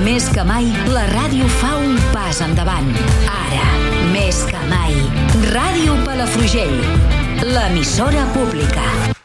més que mai, la ràdio fa un pas endavant. Ara, més que mai, Ràdio Palafrugell, l'emissora pública.